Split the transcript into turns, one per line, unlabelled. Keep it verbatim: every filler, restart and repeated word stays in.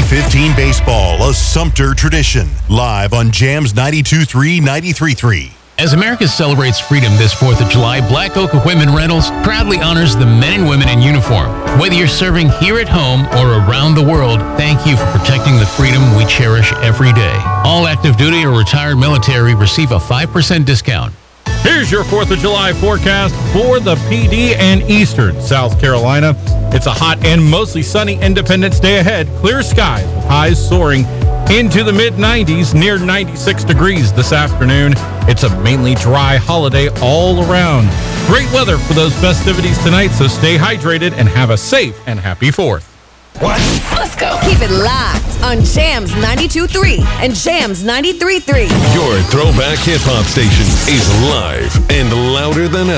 fifteen Baseball, a Sumter tradition. Live on Jams ninety-two point three, ninety-three point three.
As America celebrates freedom this fourth of July, Black Oak Equipment Rentals proudly honors the men and women in uniform. Whether you're serving here at home or around the world, thank you for protecting the freedom we cherish every day. All active duty or retired military receive a five percent discount.
Here's your fourth of July forecast for the P D and Eastern South Carolina. It's a hot and mostly sunny Independence Day ahead. Clear skies with highs soaring into the mid nineties, near ninety-six degrees this afternoon. It's a mainly dry holiday all around. Great weather for those festivities tonight, so stay hydrated and have a safe and happy fourth.
What? Let's go.
Keep it locked on Jams ninety-two point three and Jams ninety-three point three.
Your throwback hip-hop station is live and louder than ever.